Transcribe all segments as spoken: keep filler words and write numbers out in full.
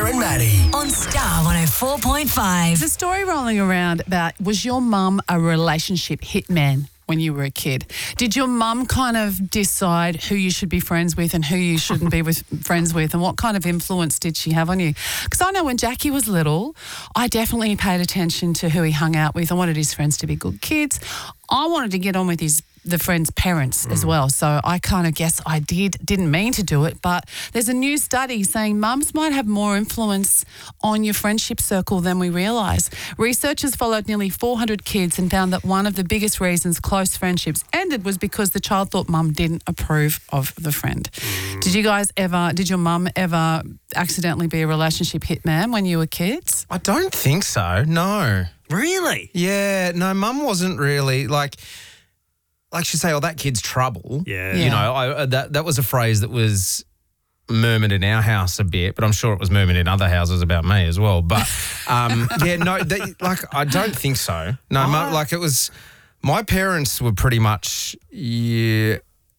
Jana and Maddie. On Star one oh four point five. There's a story rolling around about, was your mum a relationship hitman when you were a kid? Did your mum kind of decide who you should be friends with and who you shouldn't be with friends with, and what kind of influence did she have on you? Because I know when Jackie was little, I definitely paid attention to who he hung out with. I wanted his friends to be good kids. I wanted to get on with his the friends' parents mm. as well. So I kind of guess I did, didn't mean to do it, but there's a new study saying mums might have more influence on your friendship circle than we realise. Researchers followed nearly four hundred kids and found that one of the biggest reasons close friendships ended was because the child thought mum didn't approve of the friend. Mm. Did you guys ever, did your mum ever accidentally be a relationship hitman when you were kids? I don't think so, no. Really? Yeah, no, mum wasn't really, like... Like she'd say, oh, that kid's trouble. Yeah. You Yeah. know, I, that that was a phrase that was murmured in our house a bit, but I'm sure it was murmured in other houses about me as well. But, um, yeah, no, they, like, I don't think so. No, Oh. my, like it was, my parents were pretty much, yeah,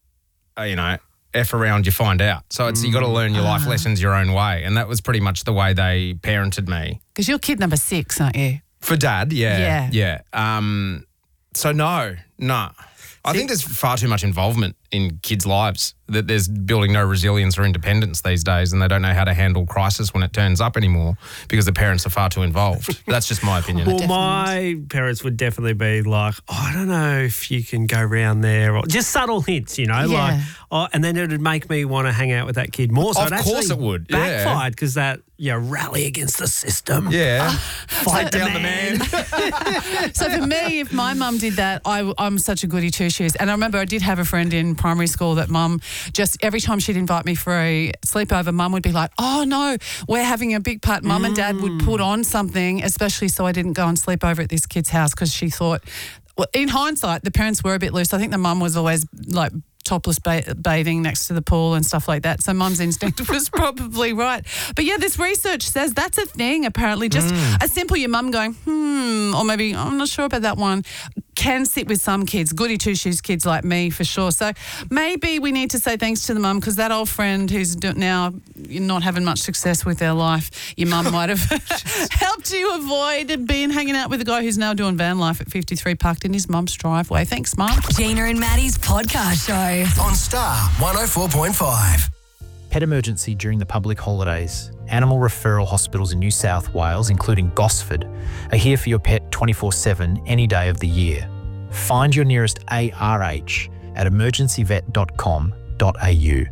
you know, F around, you find out. So it's you got to learn your life lessons your own way. And that was pretty much the way they parented me. Because you're kid number six, aren't you? For Dad, yeah. Yeah. Yeah. Um, so, no, no. I think there's far too much involvement in kids' lives, that there's building no resilience or independence these days, and they don't know how to handle crisis when it turns up anymore because the parents are far too involved. That's just my opinion. Well, my parents would definitely be like, oh, I don't know if you can go round there, or just subtle hints, you know, Yeah. like, oh, and then it would make me want to hang out with that kid more. So Of it course actually it would, yeah. backfired because that, you know, rally against the system. Yeah. Fight Take down the man. man. So for me, if my mum did that, I, I'm such a goody two-shoes. And I remember I did have a friend in primary school that mum just, every time she'd invite me for a sleepover, mum would be like, oh no, we're having a big part. Mum and dad would put on something, especially so I didn't go and sleep over at this kid's house, because she thought, well, in hindsight, the parents were a bit loose. I think the mum was always like topless ba- bathing next to the pool and stuff like that. So mum's instinct was probably right. But yeah, this research says that's a thing apparently. Just Mm. a simple your mum going, hmm, or maybe I'm not sure about that one, can sit with some kids, goody two-shoes kids like me for sure. So maybe we need to say thanks to the mum, because that old friend who's do- now not having much success with their life, your mum might have helped you avoid being hanging out with a guy who's now doing van life at fifty-three parked in his mum's driveway. Thanks, Mum. Jana and Maddie's podcast show. On Star one oh four point five. Pet emergency during the public holidays. Animal referral hospitals in New South Wales, including Gosford, are here for your pet twenty-four seven any day of the year. Find your nearest A R H at emergency vet dot com dot a u.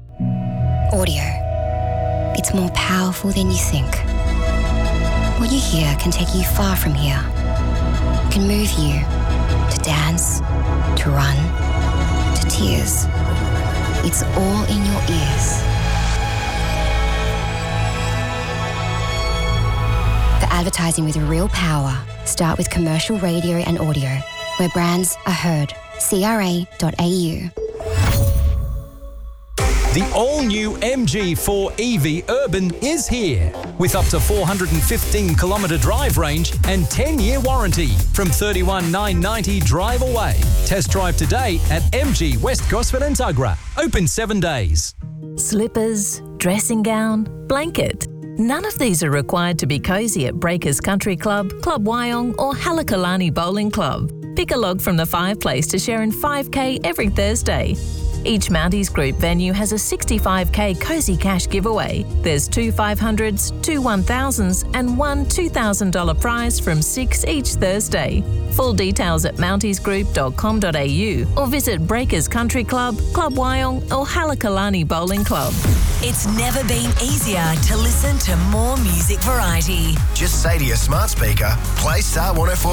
Audio. It's more powerful than you think. What you hear can take you far from here. It can move you to dance, to run, to tears. It's all in your ears. For advertising with real power, start with commercial radio and audio, where brands are heard. c r a dot a u. The all-new M G four E V Urban is here with up to four hundred fifteen kilometre drive range and ten-year warranty from thirty-one thousand nine hundred ninety drive away. Test drive today at M G West Gosford and Tuggerah. Open seven days. Slippers, dressing gown, blanket. None of these are required to be cosy at Breakers Country Club, Club Wyong or Halakalani Bowling Club. Pick a log from the fireplace to share in five K every Thursday. Each Mounties Group venue has a sixty-five K Cozy Cash giveaway. There's two five hundreds, two one thousands and one two thousand dollars prize from six each Thursday. Full details at mounties group dot com dot a u or visit Breakers Country Club, Club Wyong or Halakalani Bowling Club. It's never been easier to listen to more music variety. Just say to your smart speaker, play Star one oh four